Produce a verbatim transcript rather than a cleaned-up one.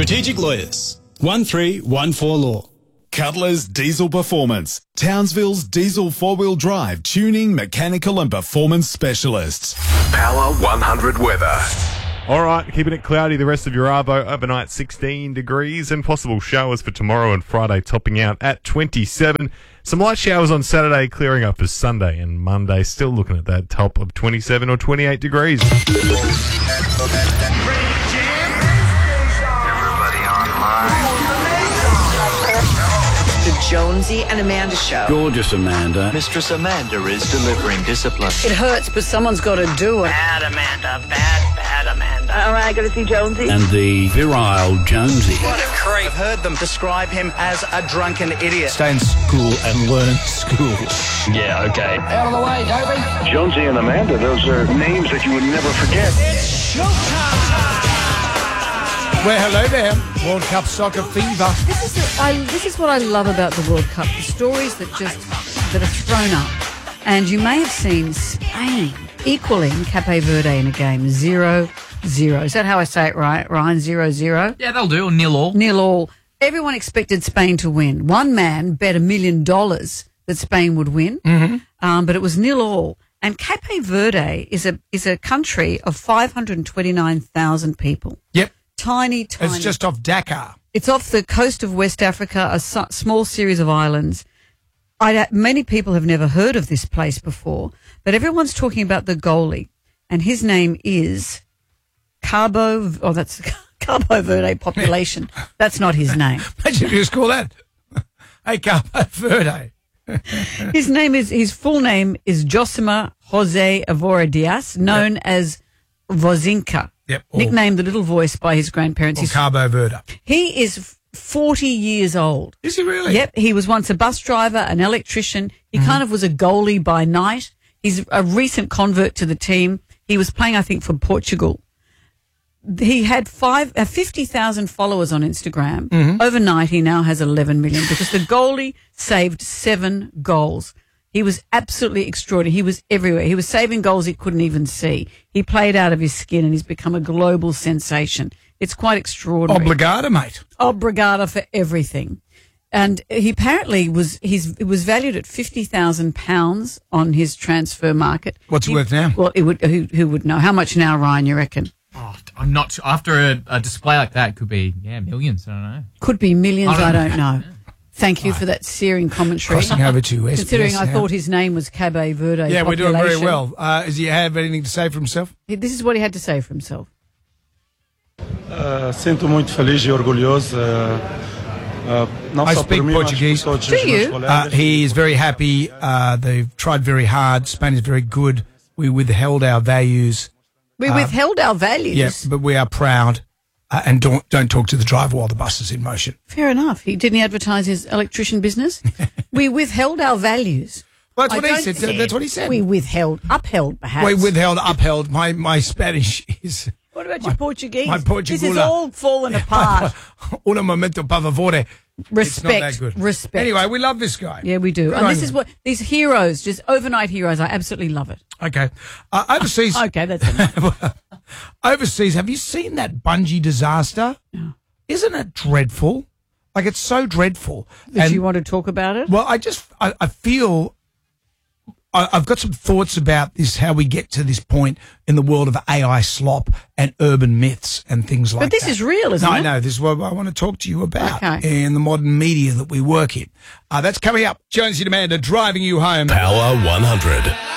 Strategic Lawyers, one three one four Law. Cutler's Diesel Performance, Townsville's diesel four-wheel drive tuning, mechanical and performance specialists. Power one hundred weather. All right, keeping it cloudy the rest of your Arvo. Overnight sixteen degrees and possible showers for tomorrow and Friday, topping out at twenty-seven. Some light showers on Saturday, clearing up for Sunday and Monday. Still looking at that top of twenty-seven or twenty-eight degrees. Everybody online. The Jonesy and Amanda Show. Gorgeous Amanda. Mistress Amanda is delivering discipline. It hurts, but someone's got to do it. Bad Amanda, bad, bad Amanda. All right, got to see Jonesy. And the virile Jonesy. What a creep. I've heard them describe him as a drunken idiot. Stay in school and learn school. Yeah, okay. Out of the way, Toby. Jonesy and Amanda, those are names that you would never forget. It's showtime. Well, hello there. World Cup soccer fever. This is the, I, this is what I love about the World Cup. The stories that just that are thrown up, and you may have seen Spain equaling Cape Verde in a game zero zero. Is that how I say it right, Ryan? Zero zero. Yeah, they'll do. Nil all. Nil all. Everyone expected Spain to win. One man bet a million dollars that Spain would win, mm-hmm. um, but it was nil all. And Cape Verde is a is a country of five hundred twenty nine thousand people. Yep. Tiny, tiny. It's just off Dakar. It's off the coast of West Africa, a su- small series of islands. I, many people have never heard of this place before, but everyone's talking about the goalie, and his name is Cabo. Oh, that's Cabo Verde population. That's not his name. Imagine if you just call that. Hey, Cabo Verde. His name is his full name is Josima Jose Avora Diaz, known yep. as Vozinka. Yep. Or, nicknamed the Little Voice by his grandparents. Or He's, Cabo Verde. He is forty years old. Is he really? Yep. He was once a bus driver, an electrician. He mm-hmm. kind of was a goalie by night. He's a recent convert to the team. He was playing, I think, for Portugal. He had five, uh, fifty thousand followers on Instagram. Mm-hmm. Overnight, he now has eleven million because the goalie saved seven goals. He was absolutely extraordinary. He was everywhere. He was saving goals he couldn't even see. He played out of his skin and he's become a global sensation. It's quite extraordinary. Obrigado, mate. Obrigado for everything. And he apparently was, he's, it was valued at fifty thousand pounds on his transfer market. What's he, it worth now? Well, it would, who, who would know? How much now, Ryan, you reckon? Oh, I'm not sure. After a, a display like that, it could be, yeah, millions. I don't know. Could be millions. I don't, I don't know. Yeah. Thank you right. for that searing commentary. Crossing over to S B S Considering I now. thought his name was Cape Verde. Yeah, population. we're doing very well. Uh, does he have anything to say for himself? This is what he had to say for himself. Uh, sinto muito feliz e orgulhoso. Uh, uh, não I só speak por mim, Portuguese. mas por todos Do os meus you? colegas. Uh, he is very happy. Uh, they've tried very hard. Spain is very good. We withheld our values. We Uh, withheld our values. Yes, but we are proud. Uh, and don't don't talk to the driver while the bus is in motion. Fair enough. He didn't he advertise his electrician business. We withheld our values. Well, that's I what he don't said. think- That's what he said. We withheld, upheld, perhaps. We withheld, upheld. My my Spanish is. What about my, your Portuguese? My This Portuguese. is all fallen apart. Un momento, por favor. It's not Respect, that good. respect. Anyway, we love this guy. Yeah, we do. Good And on this you. is what these heroes, just overnight heroes. I absolutely love it. Okay. Uh, overseas. Okay, that's enough. Overseas, have you seen that bungee disaster? No. Isn't it dreadful? Like, it's so dreadful. Did And- you want to talk about it? Well, I just, I, I feel, I, I've got some thoughts about this, how we get to this point in the world of A I slop and urban myths and things like that. But this is real, isn't no, it? I know. This is what I want to talk to you about Okay. in the modern media that we work in. Uh, that's coming up. Jonesy and Amanda driving you home. Power one hundred.